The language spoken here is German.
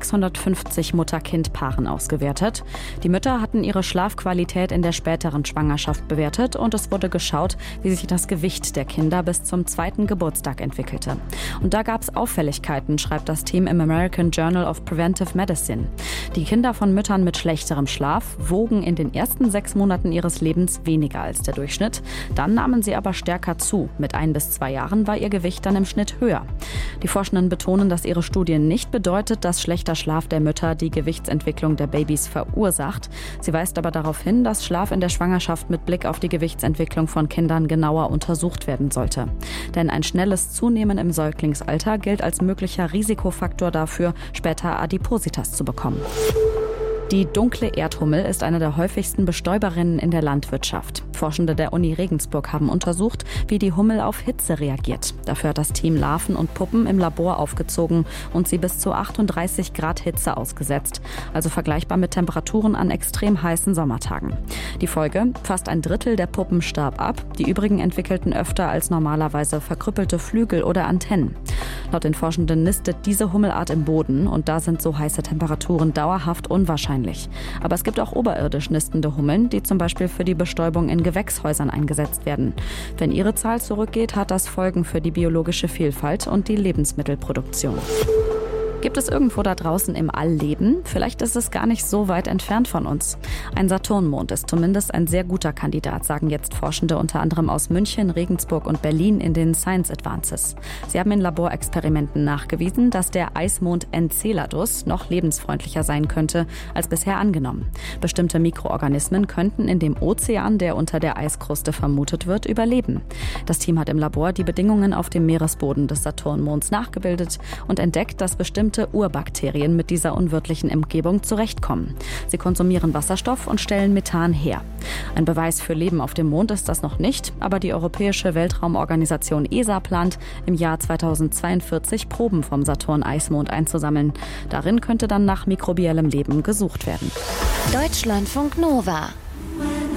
650 Mutter-Kind-Paaren ausgewertet. Die Mütter hatten ihre Schlafqualität in der späteren Schwangerschaft bewertet und es wurde geschaut, wie sich das Gewicht der Kinder bis zum 2. Geburtstag entwickelte. Und da gab es Auffälligkeiten, schreibt das Team im American Journal of Preventive Medicine. Die Kinder von Müttern mit schlechterem Schlaf wogen in den ersten 6 Monaten ihres Lebens weniger als der Durchschnitt. Dann nahmen sie aber stärker zu. Mit 1 bis 2 Jahren war ihr Gewicht dann im Schnitt höher. Die Forschenden betonen, dass ihre Studie nicht bedeutet, dass schlechter Schlaf der Mütter die Gewichtsentwicklung der Babys verursacht. Sie weist aber darauf hin, dass Schlaf in der Schwangerschaft mit Blick auf die Gewichtsentwicklung von Kindern genauer untersucht werden sollte. Denn ein schnelles Zunehmen im Säuglingsalter gilt als möglicher Risikofaktor dafür, später Adipositas zu bekommen. Die dunkle Erdhummel ist eine der häufigsten Bestäuberinnen in der Landwirtschaft. Forschende der Uni Regensburg haben untersucht, wie die Hummel auf Hitze reagiert. Dafür hat das Team Larven und Puppen im Labor aufgezogen und sie bis zu 38 Grad Hitze ausgesetzt, also vergleichbar mit Temperaturen an extrem heißen Sommertagen. Die Folge: fast ein Drittel der Puppen starb ab, die übrigen entwickelten öfter als normalerweise verkrüppelte Flügel oder Antennen. Laut den Forschenden nistet diese Hummelart im Boden und da sind so heiße Temperaturen dauerhaft unwahrscheinlich. Aber es gibt auch oberirdisch nistende Hummeln, die zum Beispiel für die Bestäubung in Gewächshäusern eingesetzt werden. Wenn ihre Zahl zurückgeht, hat das Folgen für die biologische Vielfalt und die Lebensmittelproduktion. Gibt es irgendwo da draußen im All Leben? Vielleicht ist es gar nicht so weit entfernt von uns. Ein Saturnmond ist zumindest ein sehr guter Kandidat, sagen jetzt Forschende unter anderem aus München, Regensburg und Berlin in den Science Advances. Sie haben in Laborexperimenten nachgewiesen, dass der Eismond Enceladus noch lebensfreundlicher sein könnte als bisher angenommen. Bestimmte Mikroorganismen könnten in dem Ozean, der unter der Eiskruste vermutet wird, überleben. Das Team hat im Labor die Bedingungen auf dem Meeresboden des Saturnmonds nachgebildet und entdeckt, dass bestimmte Urbakterien mit dieser unwirtlichen Umgebung zurechtkommen. Sie konsumieren Wasserstoff und stellen Methan her. Ein Beweis für Leben auf dem Mond ist das noch nicht, aber die Europäische Weltraumorganisation ESA plant, im Jahr 2042 Proben vom Saturn-Eismond einzusammeln. Darin könnte dann nach mikrobiellem Leben gesucht werden. Deutschlandfunk Nova